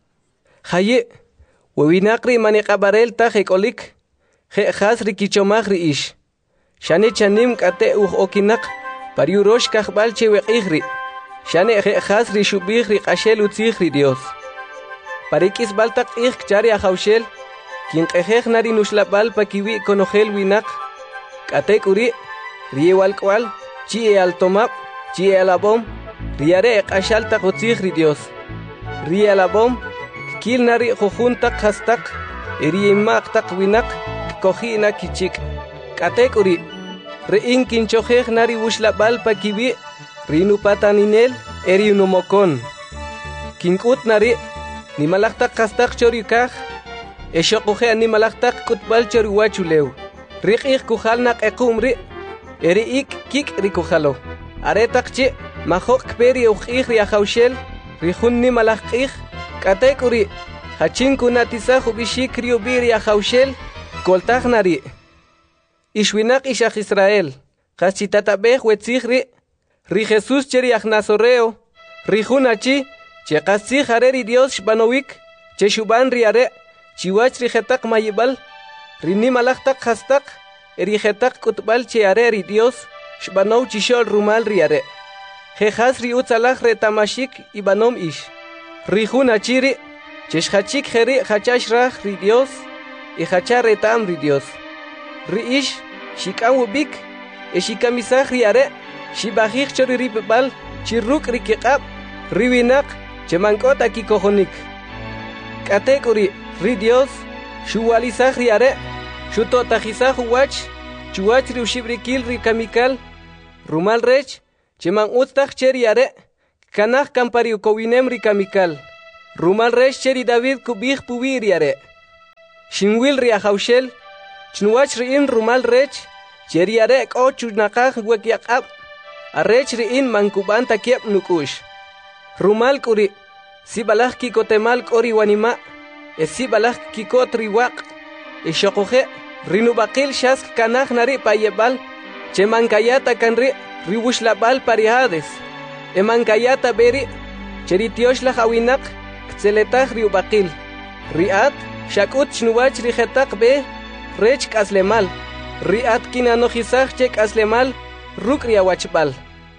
Haye, wewinakri maniqabarel taj ekolik, je has rikichomaj ri ish. Shane chanim kate uj okinak, pari urosh kajbal cheweqigri. Shane je has ri shubig ri qashel utzig ri Dios. Parikis baltak ik chari ajaushel, kin qejej nari nushlabal pakiwi konogel winak, katek uri, rie walkwal, chi e altomap, chi e alabom, riare qashal tak utzig ri Dios. Rie alabom, kil nari jujuntak hastak, rie mak tak winak, kojina kichik. Katek uri, rein kinchojej nari ushlabal pakiwi, rinu pataninel, eri unumokon. Kinkut nari, ni malaktak kastak chorikaj, e shokuje ni malaktak kutbal choriwachulew. Rik ik kujalnak ekumri, eri ik kik rikujalo. Aretak chi, mahok peri ujij riajaushel, rijun ni malakij, katek uri, hachin kunatisa jubishik riubi riajaushel, koltaj nari. Ishwinak ishach Israel, chachitatabej wetzigri, ri Jesus cheri agnazoreo, rijun achi, che qaszi hareri Dios shbanowik, che shuban riare, chiwach rijetak mayibal, rini malaktak hastak, erijetak kutbal che areri Dios, shbanow chishol rumal riare. Jejas ri utzalach retamashik ibanom ish. Rijun achiri, che shachik heri hachash raj ri Dios, y hachar retam ri Dios. Ri ish, shikam ubik, e shikamisach riare, shibajich choriripbal, chirruk rikikab, riwinak, Chemankot aquí cojonik. Katek uri, ri Dios, shuwalizaj riare, shutotajizaj uwach, chuwach riushibrikil rikamikal, rumal rech, cheman ustaj cheriare, kanaj kampariukowinem rikamikal. Rumal resh cheri David kubih puwi riare. Shinwil ria haushel. Chnuach riin rumal rech. Cheri are o chunakah wek yakab. Arech riin mankuban takiep nukush. Rumal kuri. Si balah kiko temal kori wanima. E si balah kiko triwak. E shokohe. Rinubakil shask kanah nari payebal. Che mankayata kanri. Riwush labal parihades. E mankayata beri. Cheritiosh la hawinak. Kseletah riubakil. Riat. Shakut chnuach rihetak be. Rech kaslemal. Riat kinanohisach chek aslemal. Ruk riawachbal.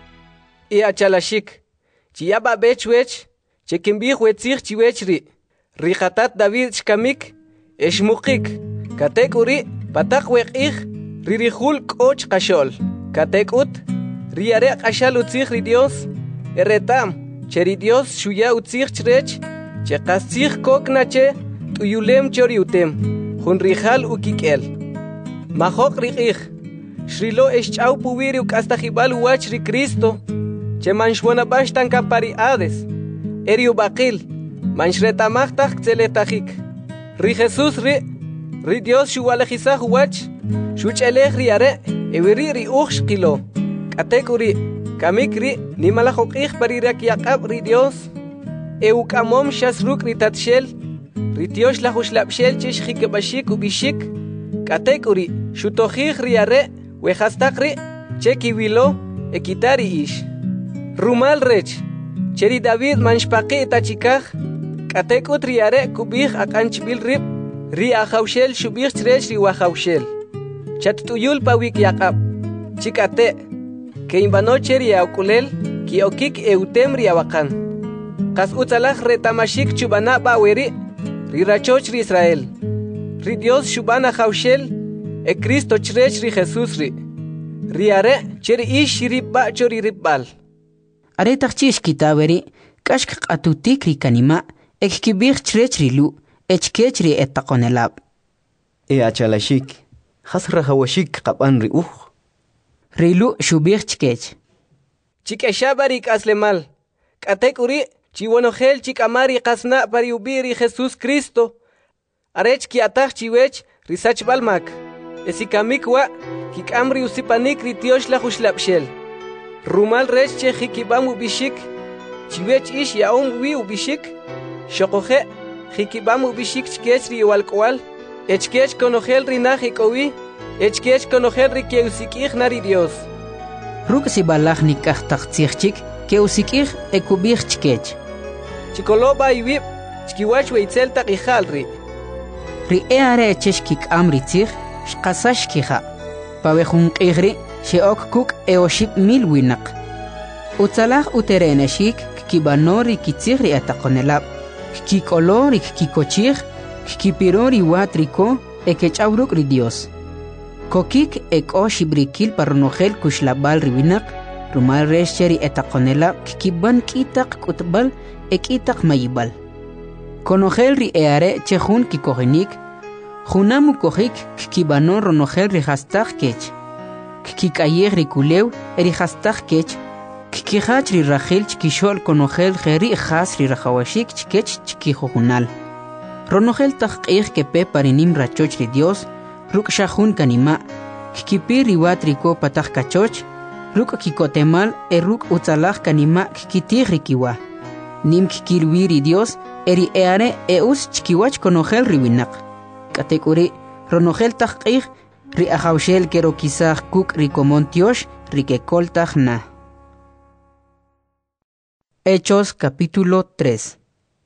I achalashik. Chiaba bechwech. Chekimbih wetzich chiwechri. Rihatat David chkamik. Eshmukik. Katek uri. Patak wekich. Ririhul koch kashol. Katek ut. Riare kashal utzich ri Dios. Eretam. Cheri Dios shuya utzich chrech. Chekasich koknache. Tuyulem choriutem. Hunrihal ukikel. Mahok rikich. Shrilo eschau puwiri ukastahibal uach ri Cristo. Che manshwana bashtan kapariades. Eriu bakil. Manshretamachtak tzeletahik. Ri Jesus ri. Ri Dios shuwalejisah uach. Shuchelech riare. Ewiri ri uch kilo. Katekuri. Kamikri. Nimalahokich parirak yakab ri Dios. Eukamom shasruk ri tatshel. Ritiosh la hushlapshel chish hikebashik ubishik. Katekuri. Shutohich riare. Wehastakri. Chekiwilo. Ekitari ish. Rumal rech. Cheri David manshpaqi tachikaj. Katekut riare kubih akanchbil rib. Ri ahaushel shubih chrech ri wahaushel. Chatutuyul pawik yakab. Chikate. Que imbano cheri aukulel. Ki okik eutem ri awakan. Kas utzalaj retamashik chubana baweri. Ri rachoch ri Israel. Ri Dios shubana haushel. E Cristo chrech ri Jesus ri. Riare cheri ish ribba chori ribbal. Aretach chish kitaweri. Kashk atutik ri kanima. Ek kibich chrech ri lu. Echkech ri etakonelab. E achalashik. Hasra hawashik qaban ri uch. Rilu shubich chkech. Chikeshabarik aslemal. Katek uri. Chiwonogel chikamari kasna pari ubiri Jesus Cristo. Arech ki atach chiwech risach balmak. Esikamikwa kikamri usipanik ritiosh la hushlapshel. Rumal rech che hikibam ubishik. Chiwech ish yaum wi ubishik. Shokohe hikibam ubishik chkech ri walkwal. Echkech konogel rinah ikowi. Echkech konogel ri keusikich nari Dios. Ruk si balach nikach taktsichchik keusikich ekubich chkech. Chikoloba iwib. Chkiwach weitzel takijalri. Ri eare echesh kik amri tzich. Shkasash kiha. Pawehun qigri. Sheok kuk eoship mil winak. Utzalach uterenashik. Kibanori kitzigri atakonelab. Kikolori kikochich. Kipirori watriko. Ekechawruk ri Dios. Kokik eko shibrikil parnogel kushlabal ribinak. Rumal resheri etakonelab. Kiban kitak kutbal. Ekitak mayibal. Konogel ri eare chehun kikogenik. Junamu kohik kibanon ronogel ri hastak kech. Kikayer ri kulew eri hastak kech. Kikihach ri rachel chkishol konogel geri has ri rajawashik chkech chkihojunal. Ronogel takqih kepe parinim rachoch ri Dios. Ruk shahun kanima. Kikipir ri watriko patach kachoch. Ruk kikotemal e ruk utzalach kanima kikitih ri kiwa. Nim kikilwiri Dios eri eare eus chkiwach konogel riwinak. Katekuri ronogel takqih ri ahaushel kero kisach kuk rikomontiosh rikekoltach na. Hechos capítulo tres.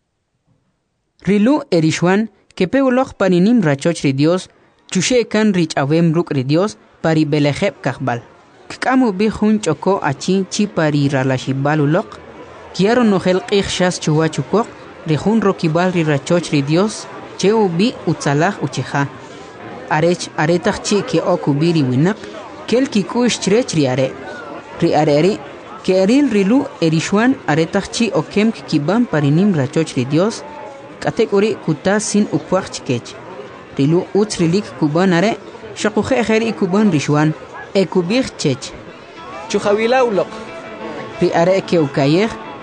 Rilu erishwan kepeuloch parinim rachoch ri Dios chushe kan rich avem ruk ri Dios pari belejeb kahbal. Kkamu bihun choko achi chi pari ralashibalulok. Kiaro nogel qih shas chuwachukok, rihun rokibal ri rachoch ri Dios, cheu bi utzalach ucheha. Arech aretach chi ke okubiri winak, kel kikush chrech ri are. Ri areri, ke eril rilu erishwan aretach chi okem kibam parinim rachoch ri Dios, katekuri kuta sin ukwach chkech. Rilu utz rilik kuban are, shakuche ejeri kuban rishwan, ekubich chech. Chuhawila ulok. Ri are ke ukayech,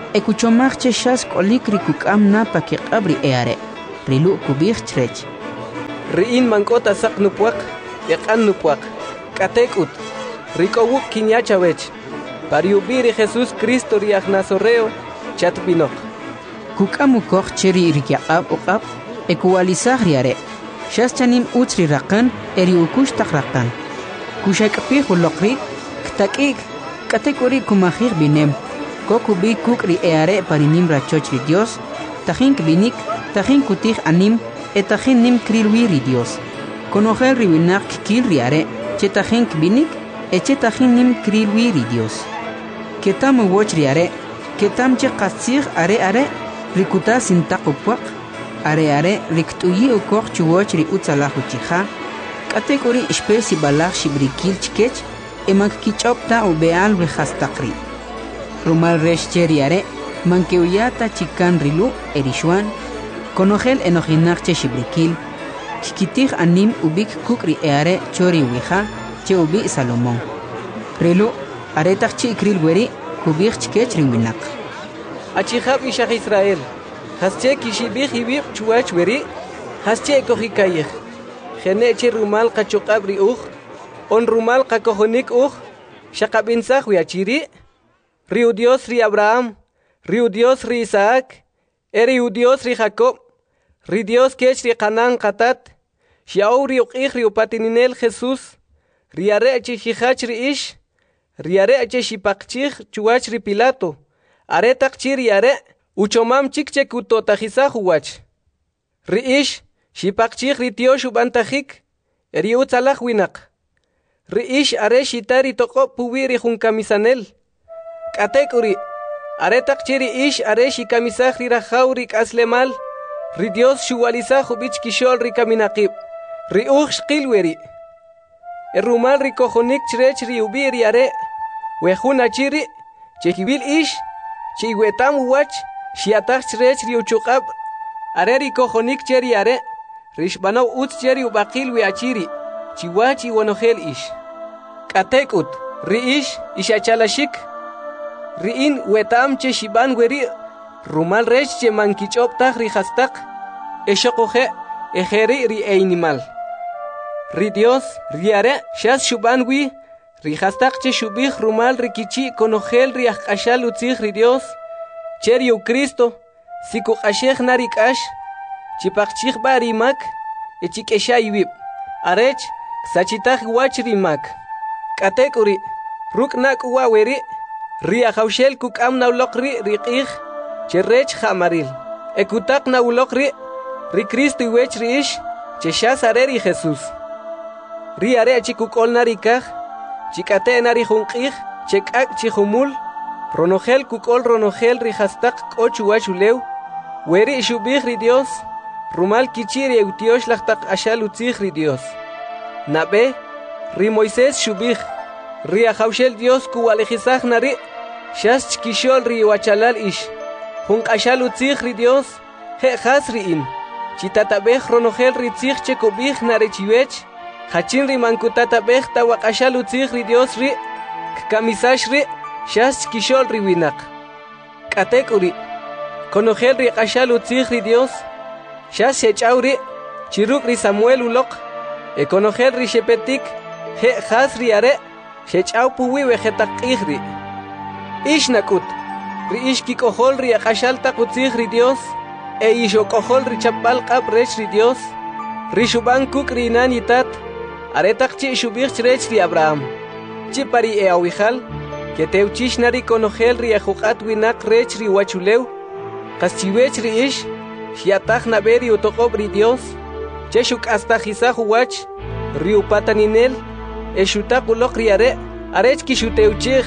Ekuchomach shas kolik rikukam napa ke qabri eare. Rilu kubich trech. Riin mankota sak nupuak, ekan nupuak, katekut, rikowuk kinyachawech. Pariubiri Jesús Cristo riach Nazoreo, chatpinok. Kukamukok cheri rikiaqab uqab, ekuwalisah riare. Shas chanim utri raqan, eri ukush takraqan. Kushakapih ulokri, ktakik, katekuri kumahir binem. Kokubi kukri eare parinim rachochri Dios, tajin binik, tajin kutih anim, etajin nim krilwiri Dios. Konojel riwinak kil riare, chetajin binik, echetajin nim krilwiri Dios. Ketam woch riare, ketam che qasir are are, rikuta sintaqupuak, are are riktuyi ukok chuwoch ri utsalahu chiha, katekuri espesi balach shibrikil chkech, emak kichopta ubeal rihastaqri. Rumal resh cheriare, mankeuyata chikan rilu erishwan, konojel enojinak che shibrikil, kikitih anim ubik kukri eare chori wija, che ubi Salomón. Rilu, aretach chi kril weri, kubich chkech riwinak. Achihab ishach Israel, hasche kishibich ibib chuach weri, hasche kohikayich. Geneche rumal kachokabri uch, on rumal kakohonik uch, shakabinsach wiachiri, Riu Dios ri Abraham, Riu Dios ri Isaac, Eriu Dios ri Jacob, Ri Dios kech ri Canaan katat, Xiao ri uqih ri upatininel Jesús, Ri areche hijach ri ish, Ri areche shipakchich chuach ri Pilato, Aretak chi ri are, uchomam chikche kutotajisa huwach. Ri ish, shipakchich ri tiosh ubantajik, Eri utzalach winak. Ri ish are shitari toko puwiri junkamisanel. Katekuri, aretak chiri ish areshi kamisah ri rajauri kaslemal, ri Dios shuwalisah ubich kishol ri kaminakib, ri uch shqilweri. Erumal ri kojonik chrech ri ubiri are, wejuna chiri, chekibil ish, chiwetam uwach, shiatach chrech ri uchukab, are ri kojonik cheri are, rishbanaw utz cheri ubakil we achiri, chiwachi wanogel ish. Katekut, ri ish, ishachalashik, Riin wetam che shiban weri rumal rech che mankichoptach ri hastak eshokoje ejeri ri animal. Ri Dios riare shas shuban wi ri hastak che shubich rumal rikichi konogel ri akashal utzich ri Dios cheri u Cristo siku ashech narikash chipachich barimak echikesha iwib arech sachitach wach rimak katekuri ruknak uwa weri Ria haushel kukam naulokri riqih, cherech hamaril. Ekutak naulokri, ri Cristo iwech riish, cheshas areri Jesús. Ri are chikukol narikaj, chikate narihunqih, chekak chihumul, ronogel kukol ronogel rihastak kochuachulew, weri shubih ri Dios, rumal kichiri eutiosh lachtak ashal utzih ri Dios. Nabe, ri Moisés shubih, ri haushel Dios kuwalejizaj nari, Shas chkishol ri wachalal ish. Junk ashal utzich ri Dios. He has ri in. Chitatabej ronogel ri tzich chekobij narechiwech. Hachin ri mankutatabej tawak ashal utzich ri Dios ri. Kamisash ri. Shas chkishol ri winak. Katek uri. Konogel ri ashal utzich ri Dios. Shas shechaw ri. Chiruk ri Samuel ulok. E konogel ri shepetik. He has ri are. Shechaw puwi wejetak ri. Ish nakut, ri ish kikohol ri akashal takutzich ri Dios, e ish okohol ri chapal kap rech ri Dios, ri shuban kuk ri inanitat, aretak chi shubich rech ri Abraham, chi pari e awihal, que teuchish nari konogel ri ajukat winak rech ri wachulew, kaschiwech ri ish, shiatach naberi utokob ri Dios, che shuk astajizah uwach, ri upataninel, e shutak ulok ri are, arech ki shuteuchich,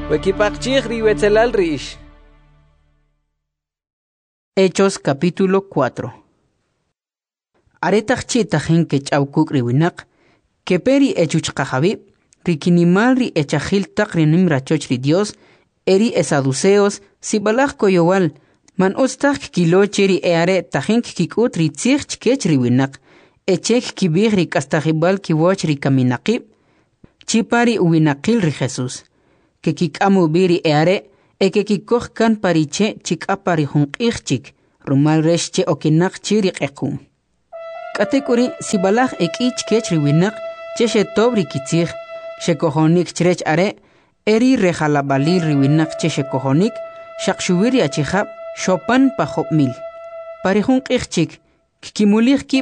Hechos capítulo cuatro. Aretach chitahin que chaukuk riwinak, que peri echuchkajabi, rikinimal ri echahil takrinim rachoch ri Dios, eri esaduceos, sibalach koyowal, man ostach kilo cheri eare tahin kikut ri tzich chkech riwinak, echek kibir ri kastahibal kiwoch ri kaminakib, chipari uwinakil ri Jesús. Que kikamu biri eare, ekekikoh kan pariche chik apari hunqihchik rumal reshche okinak chiri qequm. Katekuri sibalaj ekich kech riwinak cheshe tobri kitzig shekohonik chrech are eri rejalabali riwinak cheshe kohonik shakshuwiri achihab shopan pahop mil. Parihun qihchik kikimulig kip.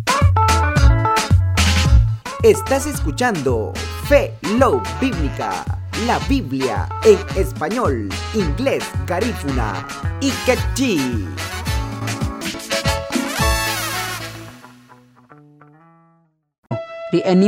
Estás escuchando Fe Love Bíblica, la Biblia en español, inglés, garífuna y quechí. Ri